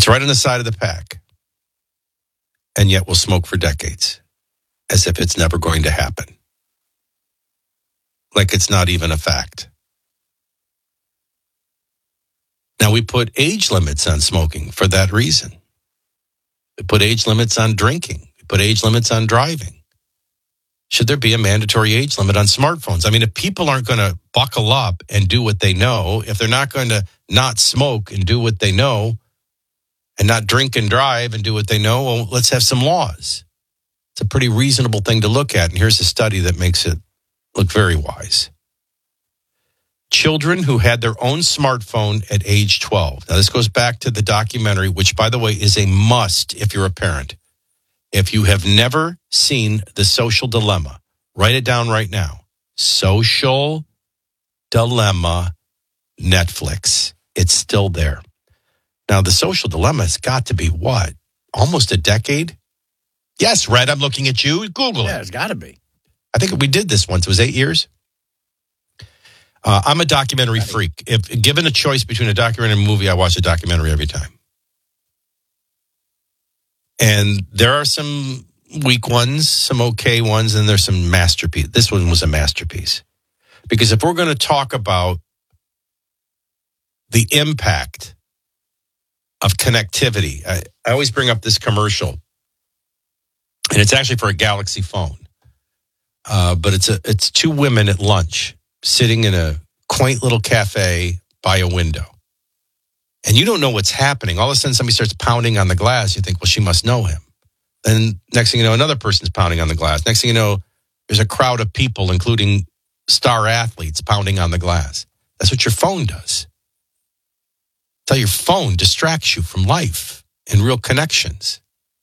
It's right on the side of the pack. And yet we'll smoke for decades as if it's never going to happen. Like it's not even a fact. Now, we put age limits on smoking for that reason. We put age limits on drinking. We put age limits on driving. Should there be a mandatory age limit on smartphones? I mean, if people aren't going to buckle up and do what they know, if they're not going to not smoke and do what they know, and not drink and drive and do what they know, well, let's have some laws. It's a pretty reasonable thing to look at. And here's a study that makes it look very wise. Children who had their own smartphone at age 12. Now, this goes back to the documentary, which, by the way, is a must if you're a parent. If you have never seen The Social Dilemma, write it down right now. Social Dilemma, Netflix. It's still there. Now, The Social Dilemma has got to be what? Almost a decade? Yes, Red, I'm looking at you. Google it. Yeah, it's got to be. I think we did this once. It was 8 years. I'm a documentary freak. If given a choice between a documentary and a movie, I watch a documentary every time. And there are some weak ones, some okay ones, and there's some masterpieces. This one was a masterpiece. Because if we're going to talk about the impact of connectivity, I always bring up this commercial. And it's actually for a Galaxy phone. But it's two women at lunch sitting in a quaint little cafe by a window. And you don't know what's happening. All of a sudden, somebody starts pounding on the glass. You think, well, she must know him. Then next thing you know, another person's pounding on the glass. Next thing you know, there's a crowd of people, including star athletes, pounding on the glass. That's what your phone does. That's how your phone distracts you from life and real connections.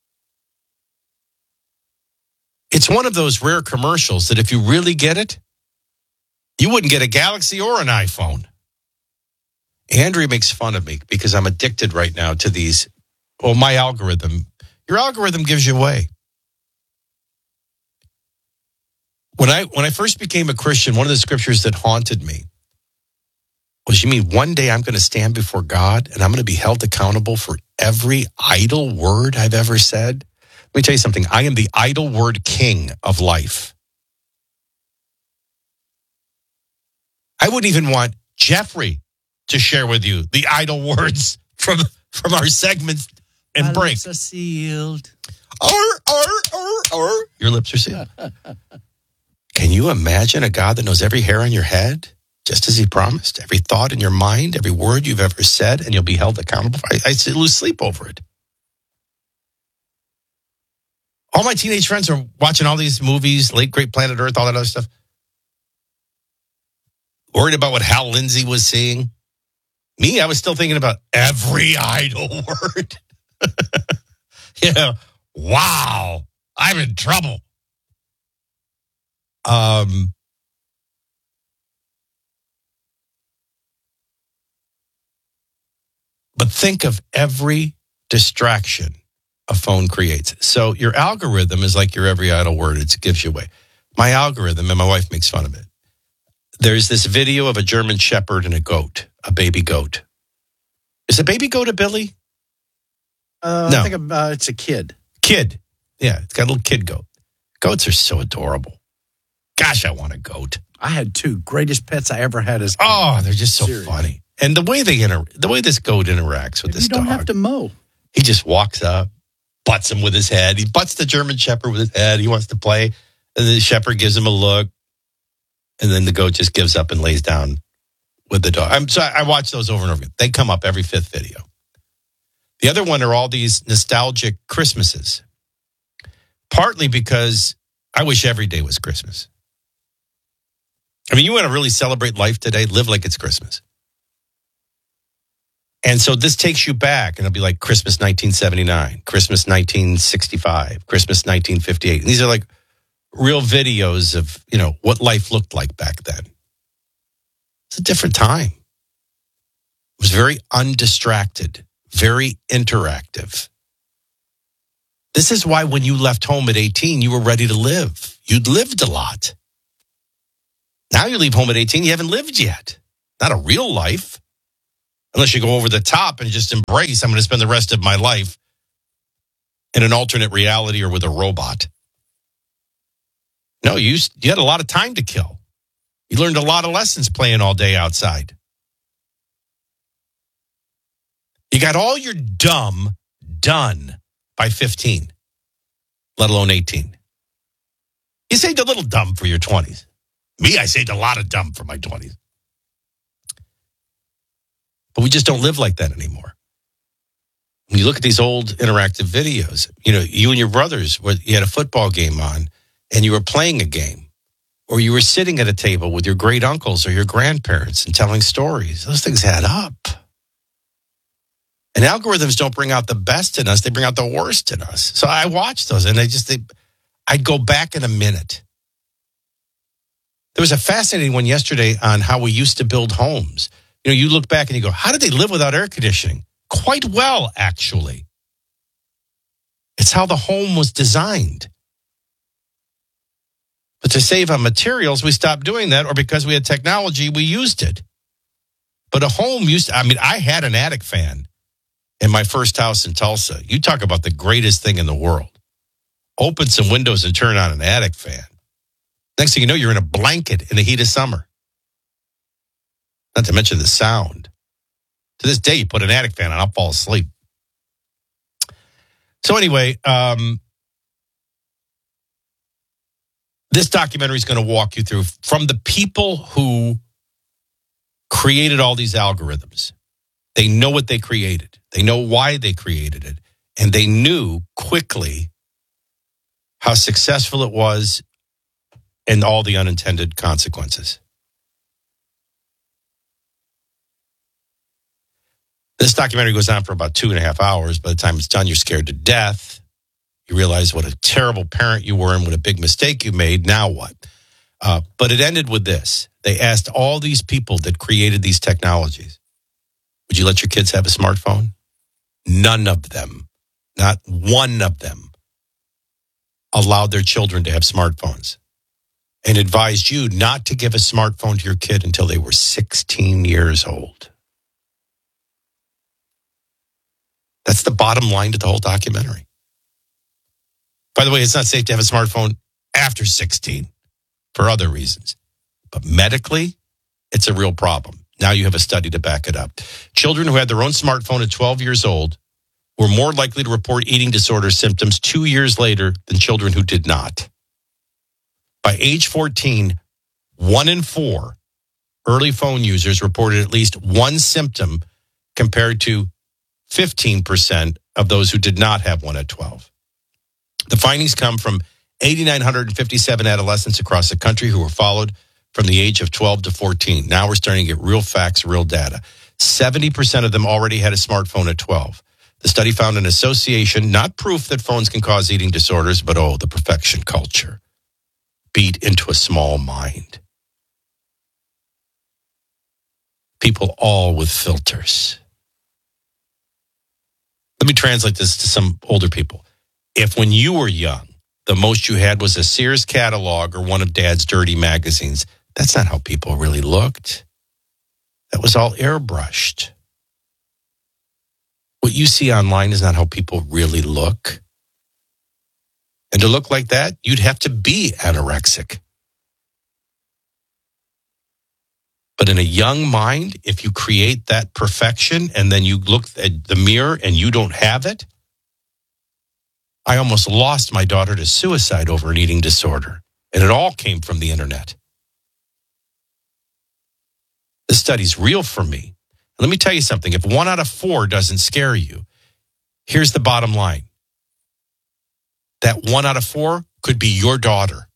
It's one of those rare commercials that if you really get it, you wouldn't get a Galaxy or an iPhone. Andrea makes fun of me because I'm addicted right now to these. Well, my algorithm. Your algorithm gives you away. When I first became a Christian, one of the scriptures that haunted me was, you mean one day I'm going to stand before God and I'm going to be held accountable for every idle word I've ever said? Let me tell you something. I am the idle word king of life. I wouldn't even want Jeffrey to share with you the idle words from our segments and break. Lips are sealed. Your lips are sealed. Can you imagine a God that knows every hair on your head, just as he promised? Every thought in your mind, every word you've ever said, and you'll be held accountable for it. I lose sleep over it. All my teenage friends are watching all these movies, Late Great Planet Earth, all that other stuff. Worried about what Hal Lindsey was seeing. Me, I was still thinking about every idle word. Yeah. Wow. I'm in trouble. But think of every distraction a phone creates. So your algorithm is like your every idle word. It gives you away. My algorithm, and my wife makes fun of it. There's this video of a German shepherd and a goat, a baby goat. Is a baby goat a Billy? No. I think it's a kid. Kid. Yeah, it's got a little kid goat. Goats are so adorable. Gosh, I want a goat. I had two. Greatest pets I ever had as they're just so funny. And the way this goat interacts with this dog. You don't have to mow. He just walks up, butts him with his head. He butts the German shepherd with his head. He wants to play. And the shepherd gives him a look. And then the goat just gives up and lays down with the dog. I watch those over and over again. They come up every fifth video. The other one are all these nostalgic Christmases. Partly because I wish every day was Christmas. I mean, you want to really celebrate life today, live like it's Christmas. And so this takes you back, and it'll be like Christmas 1979, Christmas 1965, Christmas 1958. And these are like real videos of, what life looked like back then. It's a different time. It was very undistracted, very interactive. This is why when you left home at 18, you were ready to live. You'd lived a lot. Now you leave home at 18, you haven't lived yet. Not a real life. Unless you go over the top and just embrace, I'm going to spend the rest of my life in an alternate reality or with a robot. No, you had a lot of time to kill. You learned a lot of lessons playing all day outside. You got all your dumb done by 15, let alone 18. You saved a little dumb for your 20s. Me, I saved a lot of dumb for my 20s. But we just don't live like that anymore. When you look at these old interactive videos, you and your brothers, you had a football game on and you were playing a game, or you were sitting at a table with your great uncles or your grandparents and telling stories. Those things add up. And algorithms don't bring out the best in us. They bring out the worst in us. So I watch those and I'd go back in a minute. There was a fascinating one yesterday on how we used to build homes. You look back and you go, how did they live without air conditioning? Quite well, actually. It's how the home was designed. But to save on materials, we stopped doing that, or because we had technology, we used it. But a home I had an attic fan in my first house in Tulsa. You talk about the greatest thing in the world. Open some windows and turn on an attic fan. Next thing you know, you're in a blanket in the heat of summer. Not to mention the sound. To this day, you put an attic fan on, I'll fall asleep. So anyway, this documentary is going to walk you through from the people who created all these algorithms. They know what they created. They know why they created it. And they knew quickly how successful it was and all the unintended consequences. This documentary goes on for about 2.5 hours. By the time it's done, you're scared to death. You realize what a terrible parent you were and what a big mistake you made. Now what? But it ended with this. They asked all these people that created these technologies, would you let your kids have a smartphone? None of them, not one of them, allowed their children to have smartphones and advised you not to give a smartphone to your kid until they were 16 years old. That's the bottom line to the whole documentary. By the way, it's not safe to have a smartphone after 16 for other reasons. But medically, it's a real problem. Now you have a study to back it up. Children who had their own smartphone at 12 years old were more likely to report eating disorder symptoms 2 years later than children who did not. By age 14, 1 in 4 early phone users reported at least one symptom compared to 15% of those who did not have one at 12. The findings come from 8,957 adolescents across the country who were followed from the age of 12 to 14. Now we're starting to get real facts, real data. 70% of them already had a smartphone at 12. The study found an association, not proof that phones can cause eating disorders, but the perfection culture beat into a small mind. People all with filters. Let me translate this to some older people. If when you were young, the most you had was a Sears catalog or one of Dad's dirty magazines, that's not how people really looked. That was all airbrushed. What you see online is not how people really look. And to look like that, you'd have to be anorexic. But in a young mind, if you create that perfection and then you look at the mirror and you don't have it, I almost lost my daughter to suicide over an eating disorder. And it all came from the internet. This study's real for me. Let me tell you something. If 1 out of 4 doesn't scare you, here's the bottom line. That 1 out of 4 could be your daughter.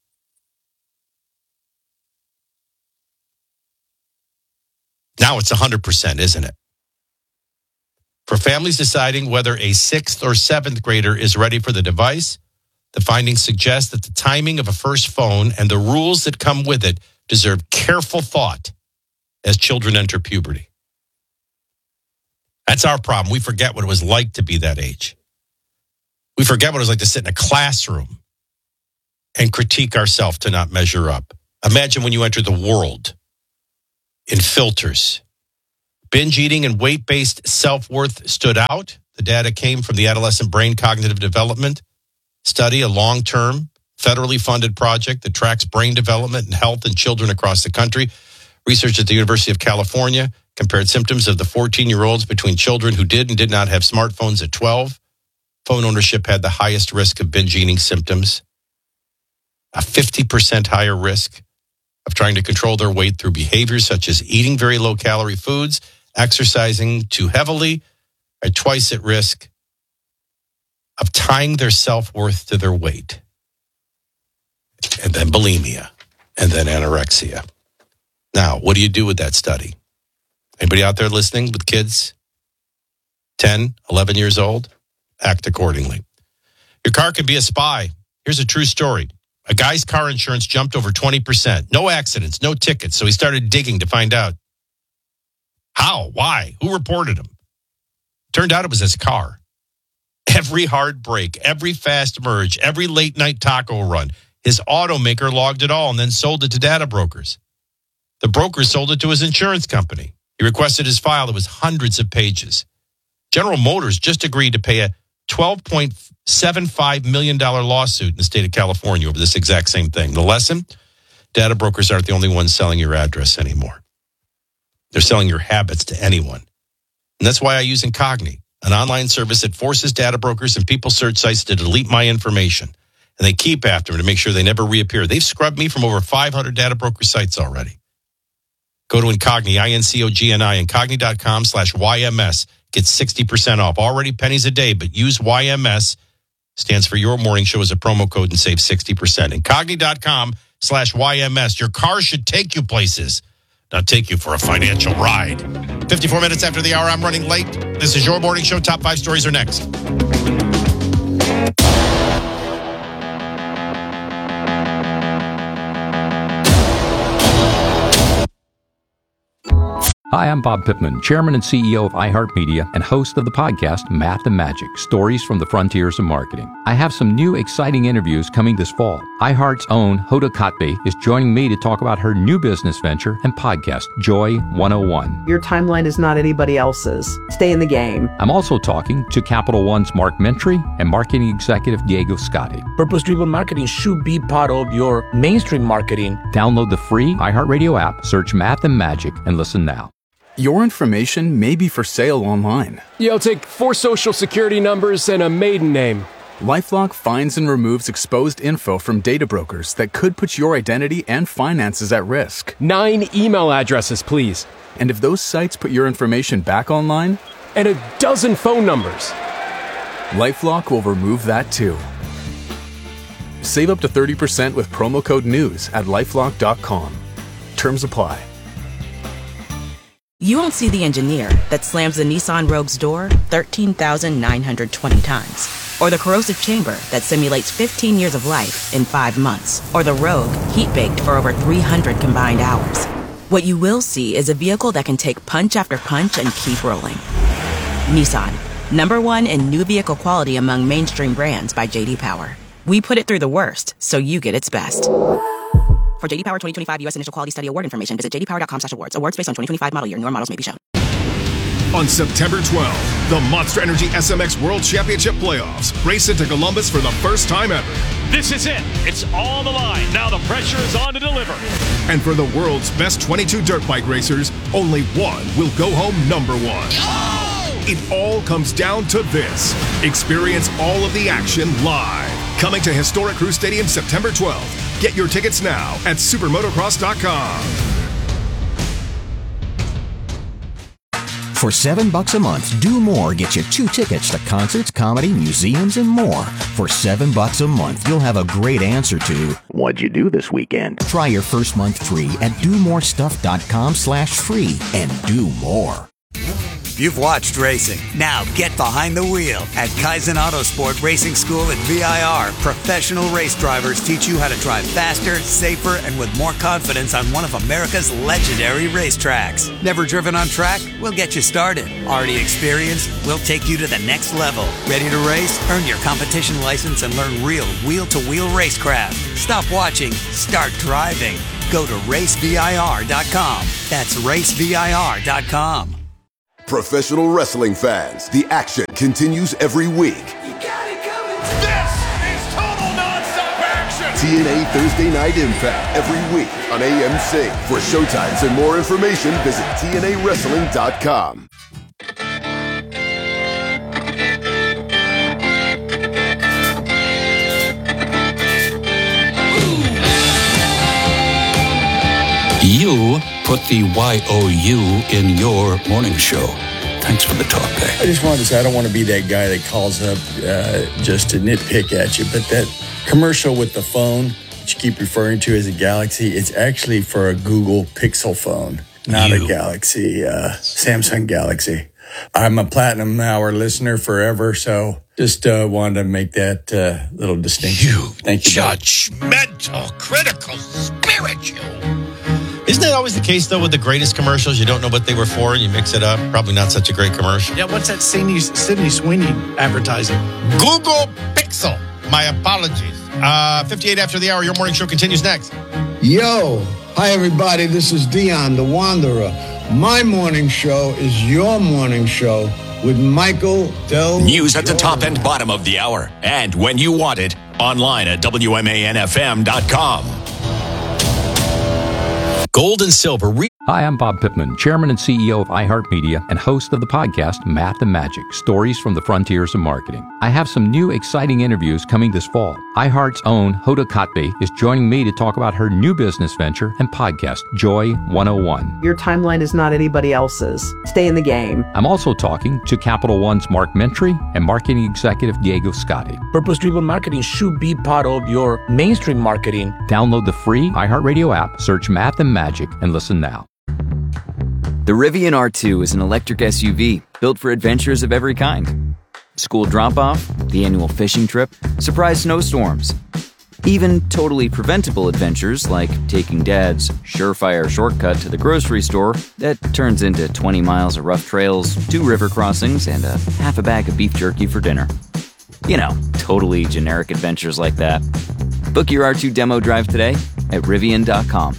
Now it's 100%, isn't it? For families deciding whether a 6th or 7th grader is ready for the device, the findings suggest that the timing of a first phone and the rules that come with it deserve careful thought as children enter puberty. That's our problem. We forget what it was like to be that age. We forget what it was like to sit in a classroom and critique ourselves to not measure up. Imagine when you enter the world in filters, Binge eating and weight-based self-worth stood out. The data came from the Adolescent Brain Cognitive Development Study, a long-term, federally funded project that tracks brain development and health in children across the country. Research at the University of California compared symptoms of the 14-year-olds between children who did and did not have smartphones at 12. Phone ownership had the highest risk of binge eating symptoms, a 50% higher risk of trying to control their weight through behaviors such as eating very low-calorie foods, exercising too heavily, are twice at risk of tying their self-worth to their weight. And then bulimia, and then anorexia. Now, what do you do with that study? Anybody out there listening with kids? 10, 11 years old? Act accordingly. Your car could be a spy. Here's a true story. A guy's car insurance jumped over 20%. No accidents, no tickets. So he started digging to find out. How? Why? Who reported him? Turned out it was his car. Every hard break, every fast merge, every late night taco run, his automaker logged it all and then sold it to data brokers. The broker sold it to his insurance company. He requested his file. It was hundreds of pages. General Motors just agreed to pay a $12.75 million lawsuit in the state of California over this exact same thing. The lesson? Data brokers aren't the only ones selling your address anymore. They're selling your habits to anyone. And that's why I use Incogni, an online service that forces data brokers and people search sites to delete my information. And they keep after me to make sure they never reappear. They've scrubbed me from over 500 data broker sites already. Go to Incogni, INCOGNI, Incogni.com/YMS. Get 60% off. Already pennies a day, but use YMS, stands for Your Morning Show, as a promo code and save 60%. Incogni.com/YMS. Your car should take you places, not take you for a financial ride. 54 minutes after the hour, I'm running late. This is Your Morning Show. Top 5 stories are next. Hi, I'm Bob Pittman, Chairman and CEO of iHeartMedia and host of the podcast Math and Magic, Stories from the Frontiers of Marketing. I have some new exciting interviews coming this fall. iHeart's own Hoda Kotb is joining me to talk about her new business venture and podcast, Joy 101. Your timeline is not anybody else's. Stay in the game. I'm also talking to Capital One's Mark Mentry and marketing executive Diego Scotti. Purpose-driven marketing should be part of your mainstream marketing. Download the free iHeartRadio app, search Math and Magic, and listen now. Your information may be for sale online. Yeah, I'll take 4 social security numbers and a maiden name. LifeLock finds and removes exposed info from data brokers that could put your identity and finances at risk. 9 email addresses, please. And if those sites put your information back online? And a dozen phone numbers. LifeLock will remove that too. Save up to 30% with promo code NEWS at LifeLock.com. Terms apply. You won't see the engineer that slams the Nissan Rogue's door 13,920 times. Or the corrosive chamber that simulates 15 years of life in 5 months. Or the Rogue heat-baked for over 300 combined hours. What you will see is a vehicle that can take punch after punch and keep rolling. Nissan, #1 in new vehicle quality among mainstream brands by J.D. Power. We put it through the worst, so you get its best. For J.D. Power 2025 U.S. Initial Quality Study Award information, visit jdpower.com/awards. Awards based on 2025 model year. Newer models may be shown. On September 12th, the Monster Energy SMX World Championship Playoffs race into Columbus for the first time ever. This is it. It's all on the line. Now the pressure is on to deliver. And for the world's best 22 dirt bike racers, only one will go home #1. Oh! It all comes down to this. Experience all of the action live. Coming to historic Crew Stadium September 12th. Get your tickets now at supermotocross.com. For $7 a month, Do More gets you 2 tickets to concerts, comedy, museums, and more. For $7 a month, you'll have a great answer to, what'd you do this weekend? Try your first month free at domorestuff.com/free and do more. You've watched racing. Now get behind the wheel. At Kaizen Autosport Racing School at VIR, professional race drivers teach you how to drive faster, safer, and with more confidence on one of America's legendary racetracks. Never driven on track? We'll get you started. Already experienced? We'll take you to the next level. Ready to race? Earn your competition license and learn real wheel-to-wheel racecraft. Stop watching. Start driving. Go to racevir.com. That's racevir.com. Professional wrestling fans, the action continues every week. This is total nonstop action. TNA Thursday Night Impact every week on AMC. For showtimes and more information, visit TNAWrestling.com. You put the Y-O-U in your morning show. Thanks for the talk, guy. I just wanted to say I don't want to be that guy that calls up just to nitpick at you, but that commercial with the phone that you keep referring to as a Galaxy, it's actually for a Google Pixel phone, not a Galaxy, Samsung Galaxy. I'm a Platinum Hour listener forever, so just wanted to make that little distinction. Thank you. Judgmental, critical, spiritual. Isn't that always the case, though, with the greatest commercials? You don't know what they were for, and you mix it up. Probably not such a great commercial. Yeah, what's that Sydney Sweeney advertising? Google Pixel. My apologies. 58 after the hour. Your morning show continues next. Yo. Hi, everybody. This is Dion, the Wanderer. My morning show is your morning show with Michael Del News at the top and bottom of the hour. And when you want it, online at WMANFM.com. Gold and silver. Hi, I'm Bob Pittman, Chairman and CEO of iHeartMedia and host of the podcast Math and Magic, Stories from the Frontiers of Marketing. I have some new exciting interviews coming this fall. iHeart's own Hoda Kotb is joining me to talk about her new business venture and podcast, Joy 101. Your timeline is not anybody else's. Stay in the game. I'm also talking to Capital One's Mark Mentry and marketing executive Diego Scotti. Purpose-driven marketing should be part of your mainstream marketing. Download the free iHeartRadio app, search Math and Magic, and listen now. The Rivian R2 is an electric SUV built for adventures of every kind. School drop-off, the annual fishing trip, surprise snowstorms. Even totally preventable adventures like taking Dad's surefire shortcut to the grocery store that turns into 20 miles of rough trails, 2 river crossings, and a half a bag of beef jerky for dinner. You know, totally generic adventures like that. Book your R2 demo drive today at Rivian.com.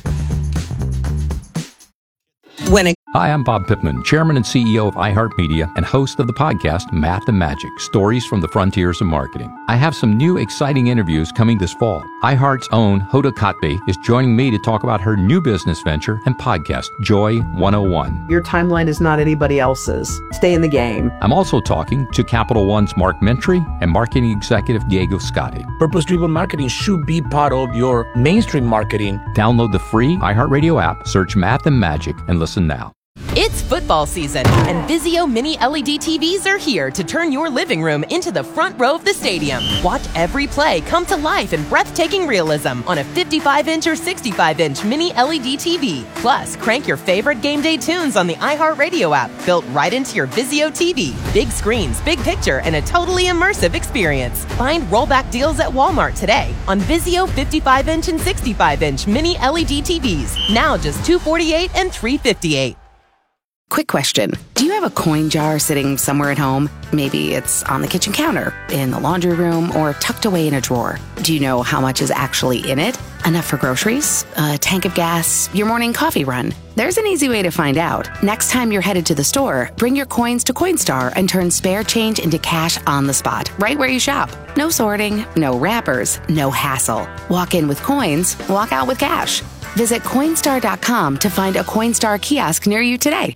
Hi, I'm Bob Pittman, Chairman and CEO of iHeartMedia and host of the podcast Math and Magic, Stories from the Frontiers of Marketing. I have some new exciting interviews coming this fall. iHeart's own Hoda Kotb is joining me to talk about her new business venture and podcast, Joy 101. Your timeline is not anybody else's. Stay in the game. I'm also talking to Capital One's Mark Mentry and marketing executive Diego Scotti. Purpose-driven marketing should be part of your mainstream marketing. Download the free iHeartRadio app, search Math and Magic, and listen now. It's football season, and Vizio Mini LED TVs are here to turn your living room into the front row of the stadium. Watch every play come to life in breathtaking realism on a 55-inch or 65-inch Mini LED TV. Plus, crank your favorite game day tunes on the iHeartRadio app, built right into your Vizio TV. Big screens, big picture, and a totally immersive experience. Find rollback deals at Walmart today on Vizio 55-inch and 65-inch Mini LED TVs. Now just $248 and $358. Quick question. Do you have a coin jar sitting somewhere at home? Maybe it's on the kitchen counter, in the laundry room, or tucked away in a drawer. Do you know how much is actually in it? Enough for groceries? A tank of gas? Your morning coffee run? There's an easy way to find out. Next time you're headed to the store, bring your coins to Coinstar and turn spare change into cash on the spot, right where you shop. No sorting, no wrappers, no hassle. Walk in with coins, walk out with cash. Visit Coinstar.com to find a Coinstar kiosk near you today.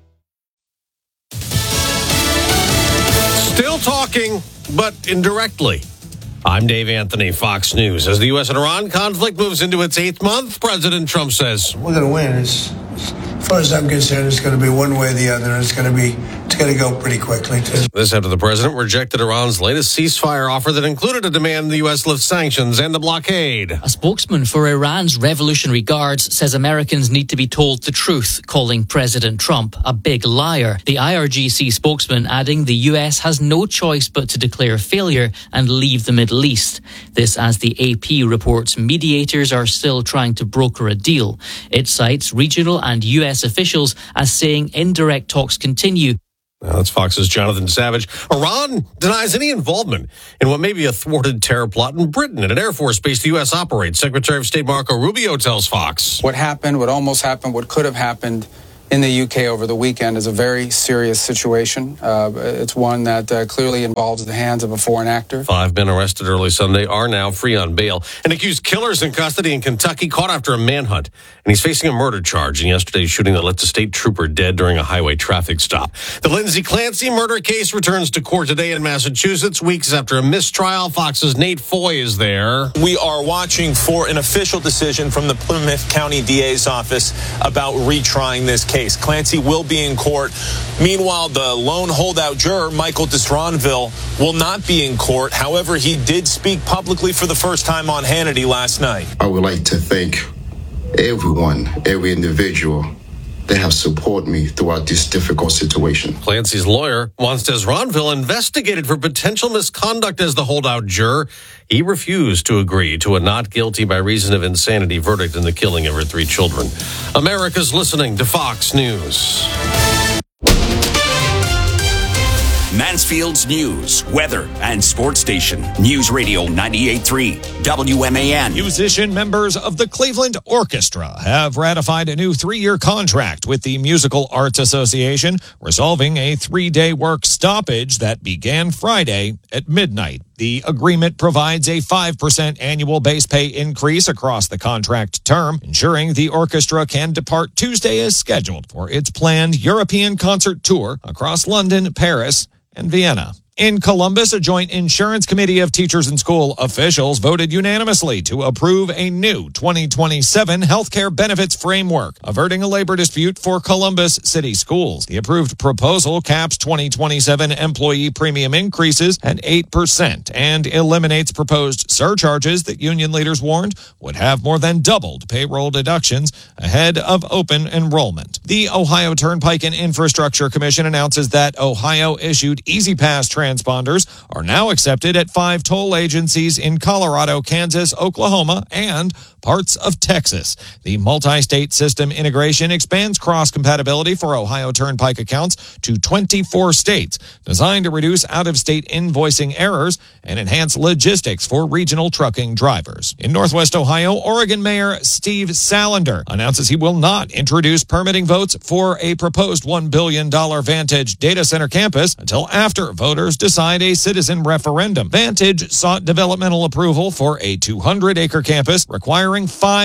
Still talking, but indirectly. I'm Dave Anthony, Fox News. As the U.S. and Iran conflict moves into its 8th month, President Trump says, we're going to win. As far as I'm concerned, it's going to be one way or the other. It's going to go pretty quickly, too. This after the president rejected Iran's latest ceasefire offer that included a demand the U.S. lift sanctions and the blockade. A spokesman for Iran's Revolutionary Guards says Americans need to be told the truth, calling President Trump a big liar. The IRGC spokesman adding the U.S. has no choice but to declare failure and leave the Middle East. This as the AP reports mediators are still trying to broker a deal. It cites regional and U.S. officials as saying indirect talks continue. Now, that's Fox's Jonathan Savage. Iran denies any involvement in what may be a thwarted terror plot in Britain at an Air Force base the U.S. operates. Secretary of State Marco Rubio tells Fox. What happened, what almost happened, what could have happened in the UK over the weekend is a very serious situation. It's one that clearly involves the hands of a foreign actor. 5 men arrested early Sunday are now free on bail. An accused killer is in custody in Kentucky, caught after a manhunt. And he's facing a murder charge in yesterday's shooting that left a state trooper dead during a highway traffic stop. The Lindsay Clancy murder case returns to court today in Massachusetts, weeks after a mistrial. Fox's Nate Foy is there. We are watching for an official decision from the Plymouth County DA's office about retrying this case. Clancy will be in court. Meanwhile, the lone holdout juror, Michael Destronville, will not be in court. However, he did speak publicly for the first time on Hannity last night. I would like to thank everyone, every individual that have supported me throughout this difficult situation. Clancy's lawyer wants Destronville investigated for potential misconduct as the holdout juror. He refused to agree to a not guilty by reason of insanity verdict in the killing of her 3 children. America's listening to Fox News. Mansfield's news, weather, and sports station. News Radio 98.3 WMAN. Musician members of the Cleveland Orchestra have ratified a new 3-year contract with the Musical Arts Association, resolving a 3-day work stoppage that began Friday at midnight. The agreement provides a 5% annual base pay increase across the contract term, ensuring the orchestra can depart Tuesday as scheduled for its planned European concert tour across London, Paris, and Vienna. In Columbus, a joint insurance committee of teachers and school officials voted unanimously to approve a new 2027 healthcare benefits framework, averting a labor dispute for Columbus City Schools. The approved proposal caps 2027 employee premium increases at 8% and eliminates proposed surcharges that union leaders warned would have more than doubled payroll deductions ahead of open enrollment. The Ohio Turnpike and Infrastructure Commission announces that Ohio-issued Easy Pass transponders are now accepted at 5 toll agencies in Colorado, Kansas, Oklahoma, and parts of Texas. The multi-state system integration expands cross-compatibility for Ohio Turnpike accounts to 24 states, designed to reduce out-of-state invoicing errors and enhance logistics for regional trucking drivers. In Northwest Ohio, Oregon Mayor Steve Salander announces he will not introduce permitting votes for a proposed $1 billion Vantage data center campus until after voters decide a citizen referendum. Vantage sought developmental approval for a 200-acre campus requiring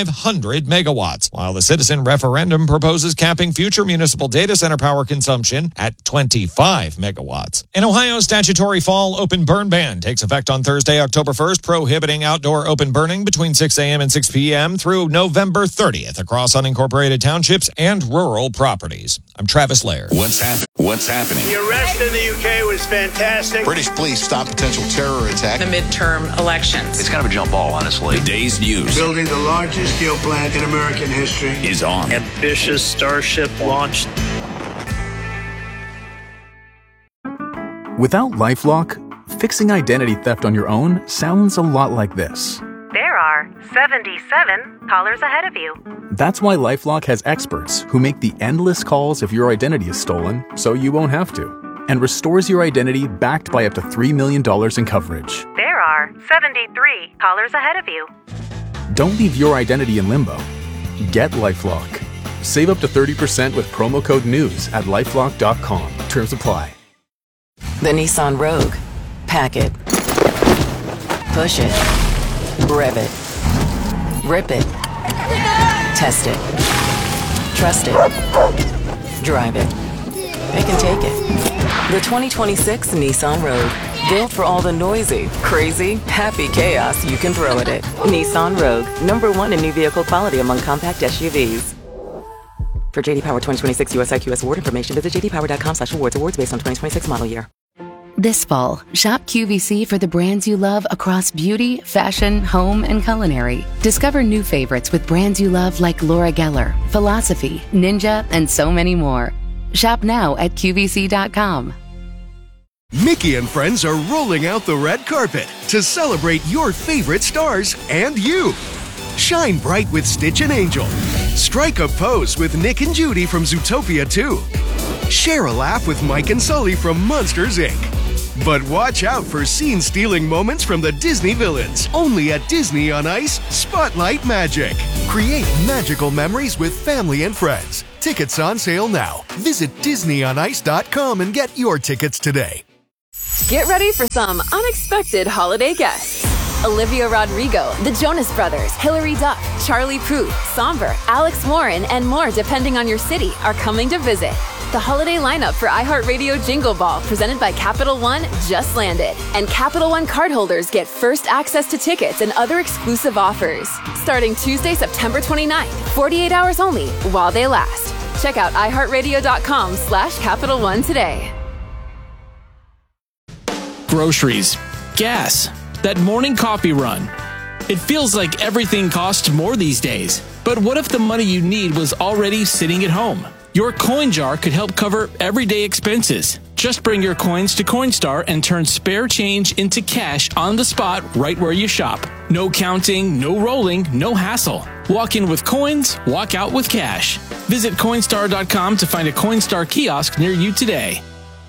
500 megawatts, while the citizen referendum proposes capping future municipal data center power consumption at 25 megawatts. In Ohio, statutory fall open burn ban takes effect on Thursday, October 1st, prohibiting outdoor open burning between 6 a.m. and 6 p.m. through November 30th across unincorporated townships and rural properties. I'm Travis Laird. What's happening? The arrest in the UK was fantastic. British police stop potential terror attack. The midterm elections. It's kind of a jump ball, honestly. The day's news. Building the largest steel plant in American history is on. Ambitious Starship launched. Without LifeLock, fixing identity theft on your own sounds a lot like this. There are 77 callers ahead of you. That's why LifeLock has experts who make the endless calls if your identity is stolen, so you won't have to, and restores your identity backed by up to $3 million in coverage. There are 73 callers ahead of you. Don't leave your identity in limbo. Get LifeLock. Save up to 30% with promo code NEWS at LifeLock.com. Terms apply. The Nissan Rogue. Pack it. Push it. Rev it. Rip it. Test it. Trust it. Drive it. It can take it. The 2026 Nissan Rogue. Built for all the noisy, crazy, happy chaos you can throw at it. Nissan Rogue. #1 in new vehicle quality among compact SUVs. For JD Power 2026 US IQS award information, visit jdpower.com/awards. Awards based on 2026 model year. This fall, shop QVC for the brands you love across beauty, fashion, home, and culinary. Discover new favorites with brands you love like Laura Geller, Philosophy, Ninja, and so many more. Shop now at QVC.com. Mickey and friends are rolling out the red carpet to celebrate your favorite stars and you. Shine bright with Stitch and Angel. Strike a pose with Nick and Judy from Zootopia 2. Share a laugh with Mike and Sully from Monsters, Inc. But watch out for scene-stealing moments from the Disney villains. Only at Disney on Ice, Spotlight Magic. Create magical memories with family and friends. Tickets on sale now. Visit DisneyOnIce.com and get your tickets today. Get ready for some unexpected holiday guests. Olivia Rodrigo, the Jonas Brothers, Hilary Duff, Charlie Puth, Somber, Alex Warren, and more depending on your city are coming to visit. The holiday lineup for iHeartRadio Jingle Ball, presented by Capital One, just landed. And Capital One cardholders get first access to tickets and other exclusive offers. Starting Tuesday, September 29th, 48 hours only while they last. Check out iHeartRadio.com/Capital One today. Groceries, gas, that morning coffee run. It feels like everything costs more these days. But what if the money you need was already sitting at home? Your coin jar could help cover everyday expenses. Just bring your coins to Coinstar and turn spare change into cash on the spot right where you shop. No counting, no rolling, no hassle. Walk in with coins, walk out with cash. Visit Coinstar.com to find a Coinstar kiosk near you today.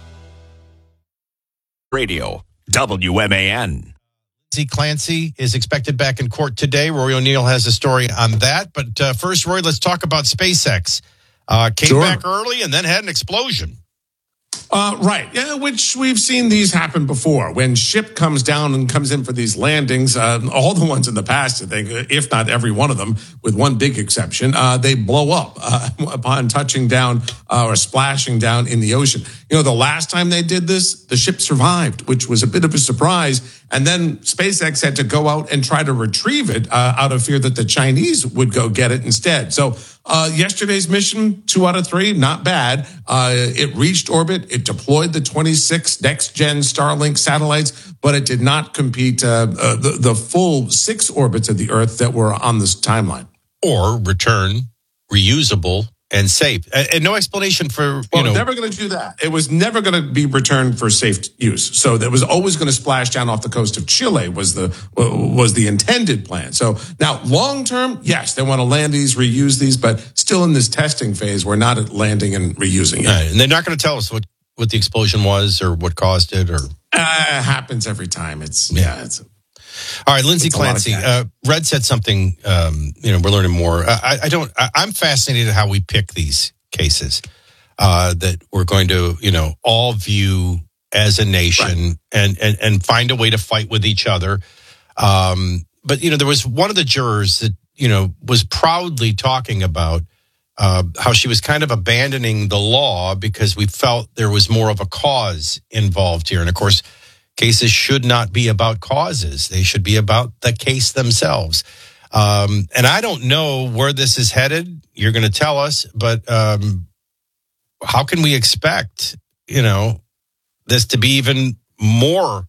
Radio, WMAN. Lindsay Clancy is expected back in court today. Rory O'Neill has a story on that. But first, Rory, let's talk about SpaceX. Came back early and then had an explosion. Right. Yeah, which we've seen these happen before. When ship comes down and comes in for these landings, all the ones in the past, I think, if not every one of them, with one big exception, they blow up upon touching down or splashing down in the ocean. You know, the last time they did this, the ship survived, which was a bit of a surprise. And then SpaceX had to go out and try to retrieve it out of fear that the Chinese would go get it instead. So yesterday's mission, 2 out of 3, not bad. It reached orbit. It deployed the 26 next-gen Starlink satellites, but it did not compete the full 6 orbits of the Earth that were on this timeline. Or return reusable and safe. And no explanation for, never going to do that. It was never going to be returned for safe use. So that was always going to splash down off the coast of Chile was the intended plan. So now long term, yes, they want to land these, reuse these, but still in this testing phase, we're not at landing and reusing it. Right. And they're not going to tell us what the explosion was or what caused it or. It happens every time. It's all right, Lindsay Clancy. Red said something. We're learning more. I'm fascinated at how we pick these cases that we're going to, all view as a nation and find a way to fight with each other. But there was one of the jurors that was proudly talking about how she was kind of abandoning the law because we felt there was more of a cause involved here, and of course. Cases should not be about causes. They should be about the case themselves. And I don't know where this is headed. You're going to tell us, but how can we expect, this to be even more?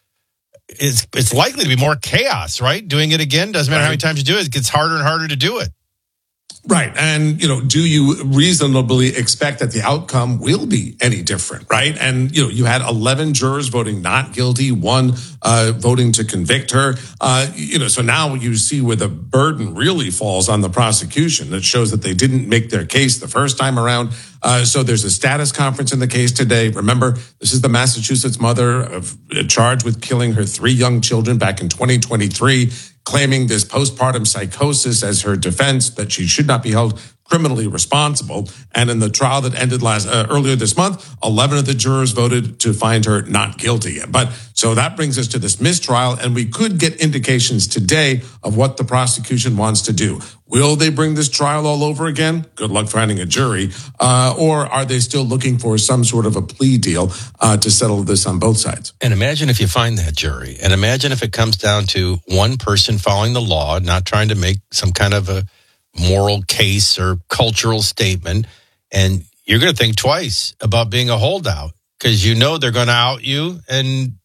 It's likely to be more chaos, right? Doing it again, doesn't matter how many times you do it, it gets harder and harder to do it. Right. And, do you reasonably expect that the outcome will be any different, right? And, you had 11 jurors voting not guilty, 1 voting to convict her. So now you see where the burden really falls on the prosecution. That shows that they didn't make their case the first time around. So there's a status conference in the case today. Remember, this is the Massachusetts mother charged with killing her 3 young children back in 2023. Claiming this postpartum psychosis as her defense, that she should not be held criminally responsible. And in the trial that ended earlier this month, 11 of the jurors voted to find her not guilty. But so that brings us to this mistrial, and we could get indications today of what the prosecution wants to do. Will they bring this trial all over again? Good luck finding a jury. Or are they still looking for some sort of a plea deal to settle this on both sides? And imagine if you find that jury. And imagine if it comes down to one person following the law, not trying to make some kind of a moral case or cultural statement. And you're going to think twice about being a holdout because they're going to out you and,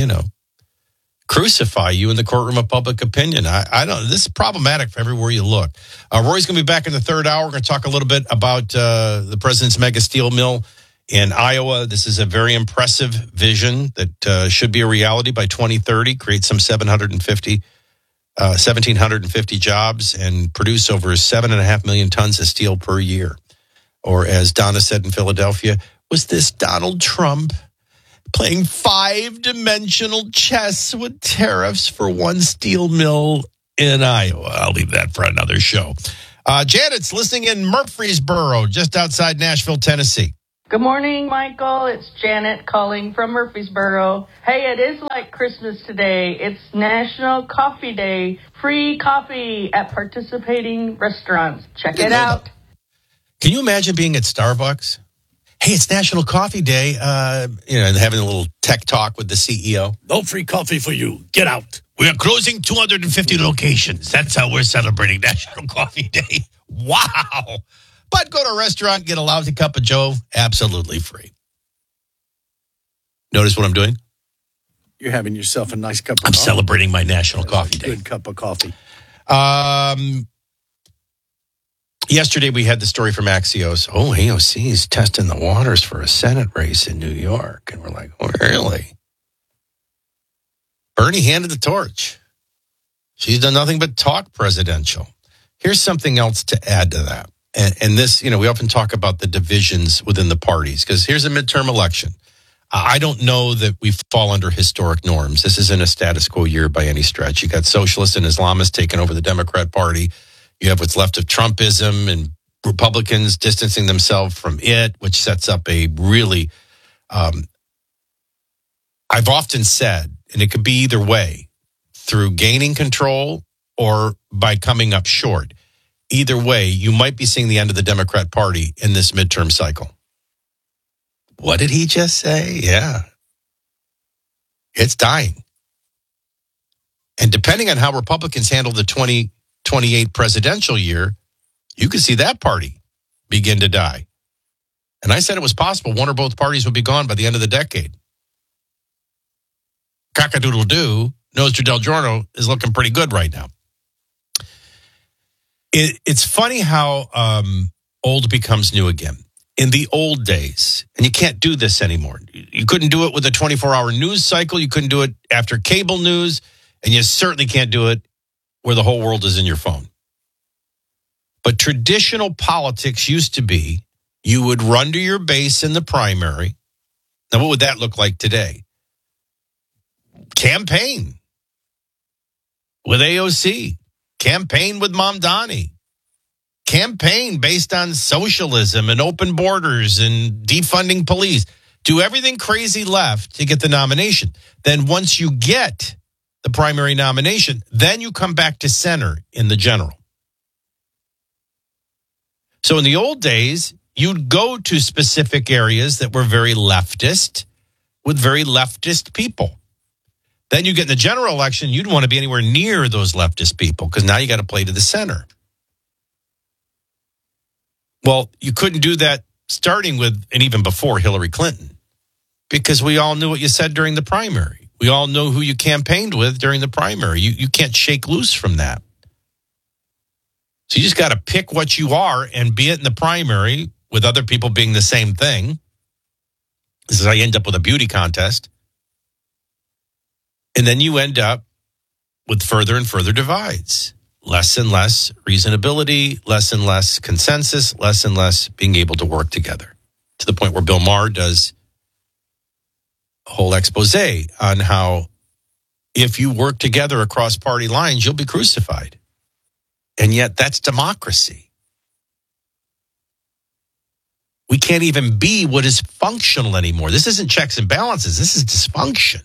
crucify you in the courtroom of public opinion. I don't. This is problematic for everywhere you look. Rory's going to be back in the third hour. We're going to talk a little bit about the president's mega steel mill in Iowa. This is a very impressive vision that should be a reality by 2030. Create some 1,750 jobs and produce over 7.5 million tons of steel per year. Or as Donna said in Philadelphia, was this Donald Trump? playing 5-dimensional chess with tariffs for one steel mill in Iowa. I'll leave that for another show. Janet's listening in Murfreesboro, just outside Nashville, Tennessee. Good morning, Michael. It's Janet calling from Murfreesboro. Hey, it is like Christmas today. It's National Coffee Day. Free coffee at participating restaurants. Check it out. Can you imagine being at Starbucks? Hey, it's National Coffee Day. Having a little tech talk with the CEO. No free coffee for you. Get out. We are closing 250 locations. That's how we're celebrating National Coffee Day. Wow. But go to a restaurant, get a lousy cup of Joe, absolutely free. Notice what I'm doing? You're having yourself a nice cup of I'm coffee. celebrating my National Coffee Day. Good cup of coffee. Yesterday, we had the story from Axios. Oh, AOC is testing the waters for a Senate race in New York. And we're like, oh, really? Bernie handed the torch. She's done nothing but talk presidential. Here's something else to add to that. And this, we often talk about the divisions within the parties, because here's a midterm election. I don't know that we fall under historic norms. This isn't a status quo year by any stretch. You got socialists and Islamists taking over the Democrat Party. You have what's left of Trumpism and Republicans distancing themselves from it, which sets up a really, I've often said, and it could be either way, through gaining control or by coming up short. Either way, you might be seeing the end of the Democrat Party in this midterm cycle. What did he just say? Yeah. It's dying. And depending on how Republicans handle the 2028 presidential year, you could see that party begin to die. And I said it was possible one or both parties would be gone by the end of the decade. Cock-a-doodle-doo, Nostra Del Giorno is looking pretty good right now. It's funny how old becomes new again. In the old days, and you can't do this anymore. You couldn't do it with a 24-hour news cycle. You couldn't do it after cable news. And you certainly can't do it where the whole world is in your phone. But traditional politics used to be you would run to your base in the primary. Now, what would that look like today? Campaign with AOC. Campaign with Mamdani. Campaign based on socialism and open borders and defunding police. Do everything crazy left to get the nomination. Then once you get the primary nomination, then you come back to center in the general. So in the old days, you'd go to specific areas that were very leftist with very leftist people. Then you get in the general election, you'd want to be anywhere near those leftist people because now you got to play to the center. Well, you couldn't do that starting with and even before Hillary Clinton because we all knew what you said during the primary. We all know who you campaigned with during the primary. You can't shake loose from that. So you just got to pick what you are and be it in the primary with other people being the same thing. This is how you end up with a beauty contest. And then you end up with further and further divides. Less and less reasonability, less and less consensus, less and less being able to work together. To the point where Bill Maher does a whole expose on how if you work together across party lines, you'll be crucified. And yet that's democracy. We can't even be what is functional anymore. This isn't checks and balances. This is dysfunction.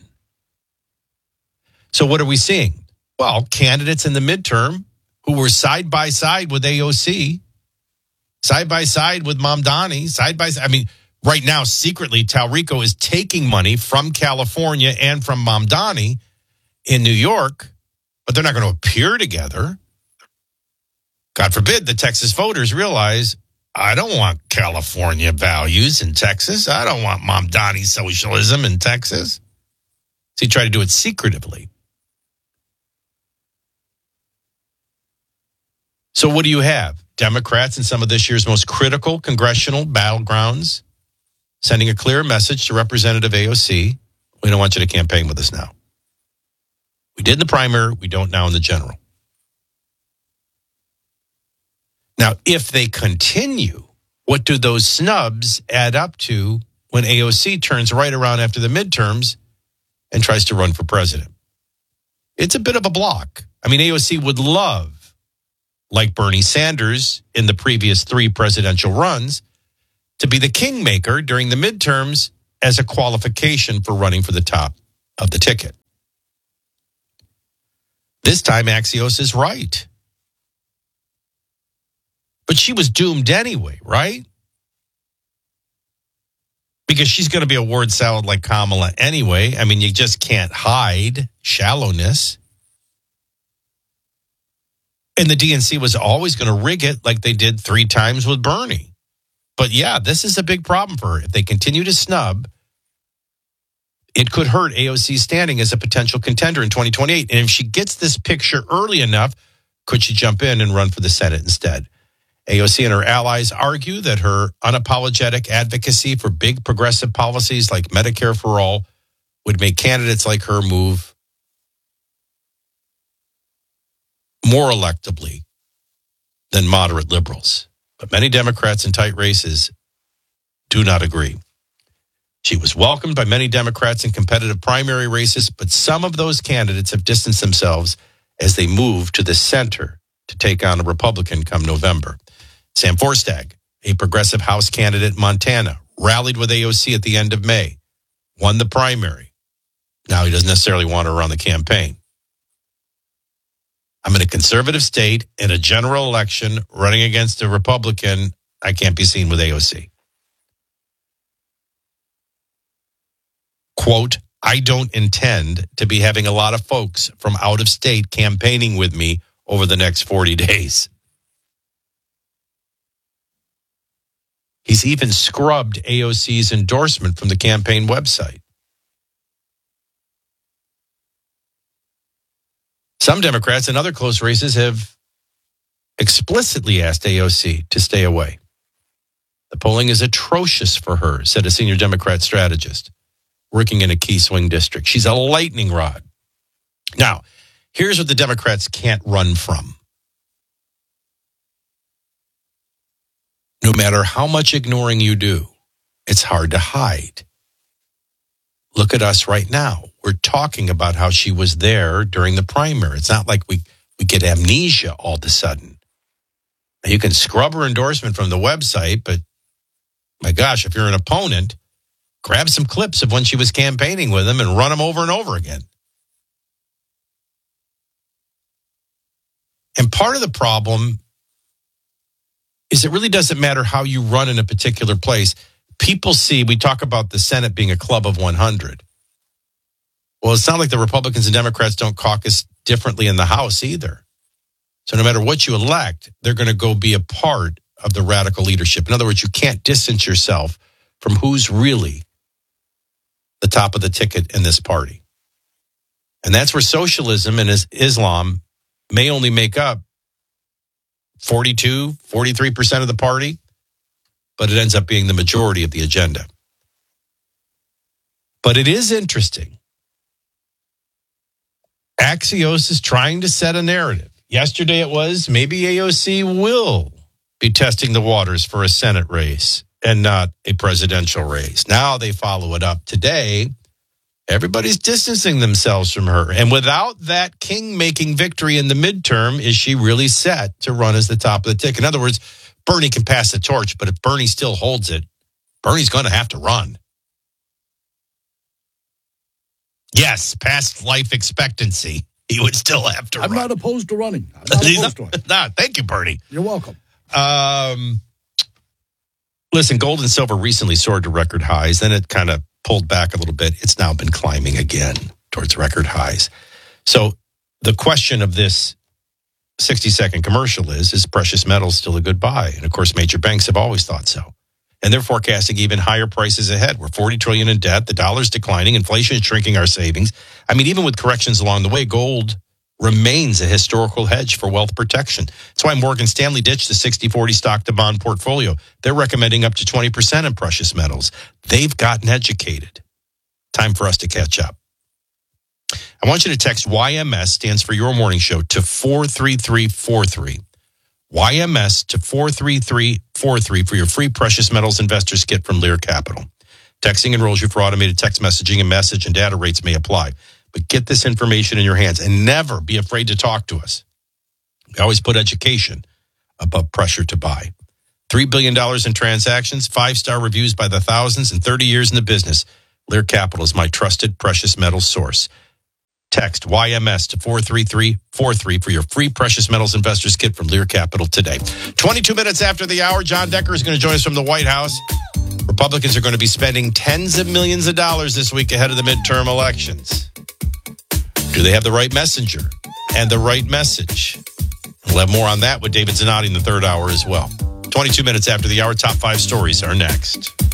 So what are we seeing? Well, candidates in the midterm who were side by side with AOC, side by side with Mamdani, side by side. I mean, right now, secretly, Talrico is taking money from California and from Mamdani in New York, but they're not going to appear together. God forbid the Texas voters realize, I don't want California values in Texas. I don't want Mamdani socialism in Texas. So he tried to do it secretively. So what do you have? Democrats in some of this year's most critical congressional battlegrounds sending a clear message to Representative AOC. We don't want you to campaign with us now. We did in the primary. We don't now in the general. Now, if they continue, what do those snubs add up to when AOC turns right around after the midterms and tries to run for president. It's a bit of a block. I mean, AOC would love, like Bernie Sanders in the previous 3 presidential runs, to be the kingmaker during the midterms as a qualification for running for the top of the ticket. This time, Axios is right. But she was doomed anyway, right? Because she's going to be a word salad like Kamala anyway. I mean, you just can't hide shallowness. And the DNC was always going to rig it like they did 3 times with Bernie. But yeah, this is a big problem for her. If they continue to snub, it could hurt AOC's standing as a potential contender in 2028. And if she gets this picture early enough, could she jump in and run for the Senate instead? AOC and her allies argue that her unapologetic advocacy for big progressive policies like Medicare for all would make candidates like her move more electably than moderate liberals. But many Democrats in tight races do not agree. She was welcomed by many Democrats in competitive primary races, but some of those candidates have distanced themselves as they move to the center to take on a Republican come November. Sam Forstag, a progressive House candidate in Montana, rallied with AOC at the end of May, won the primary. Now he doesn't necessarily want her around the campaign. I'm in a conservative state in a general election running against a Republican. I can't be seen with AOC. Quote, I don't intend to be having a lot of folks from out of state campaigning with me over the next 40 days. He's even scrubbed AOC's endorsement from the campaign website. Some Democrats in other close races have explicitly asked AOC to stay away. The polling is atrocious for her, said a senior Democrat strategist working in a key swing district. She's a lightning rod. Now, here's what the Democrats can't run from. No matter how much ignoring you do, it's hard to hide. Look at us right now. We're talking about how she was there during the primary. It's not like we get amnesia all of a sudden. You can scrub her endorsement from the website, but my gosh, if you're an opponent, grab some clips of when she was campaigning with him and run them over and over again. And part of the problem is it really doesn't matter how you run in a particular place. People see, we talk about the Senate being a club of 100. Well, it's not like the Republicans and Democrats don't caucus differently in the House either. So no matter what you elect, they're going to go be a part of the radical leadership. In other words, you can't distance yourself from who's really the top of the ticket in this party. And that's where socialism and Islam may only make up 42, 43% of the party, but it ends up being the majority of the agenda. But it is interesting. Axios is trying to set a narrative. Yesterday it was maybe AOC will be testing the waters for a Senate race and not a presidential race. Now they follow it up today. Everybody's distancing themselves from her. And without that king-making victory in the midterm, is she really set to run as the top of the ticket? In other words, Bernie can pass the torch, but if Bernie still holds it, Bernie's going to have to run. Yes, past life expectancy. He would still have to run. I'm not opposed to running. I'm not opposed to it. No, thank you, Bernie. You're welcome. Listen, gold and silver recently soared to record highs. Then it kind of pulled back a little bit. It's now been climbing again towards record highs. So the question of this 60-second commercial is precious metals still a good buy? And of course, major banks have always thought so. And they're forecasting even higher prices ahead. We're $40 trillion in debt. The dollar's declining. Inflation is shrinking our savings. I mean, even with corrections along the way, gold remains a historical hedge for wealth protection. That's why Morgan Stanley ditched the 60-40 stock-to-bond portfolio. They're recommending up to 20% in precious metals. They've gotten educated. Time for us to catch up. I want you to text YMS, stands for Your Morning Show, to 43343. YMS to 43343 for your free precious metals investors kit from Lear Capital. Texting enrolls you for automated text messaging, and message and data rates may apply. But get this information in your hands and never be afraid to talk to us. We always put education above pressure to buy. $3 billion in transactions, 5-star reviews by the thousands, and 30 years in the business. Lear Capital is my trusted precious metals source. Text YMS to 43343 for your free precious metals investors kit from Lear Capital today. 22 minutes after the hour, John Decker is going to join us from the White House. Republicans are going to be spending tens of millions of dollars this week ahead of the midterm elections. Do they have the right messenger and the right message? We'll have more on that with David Zanotti in the third hour as well. 22 minutes after the hour, top 5 stories are next.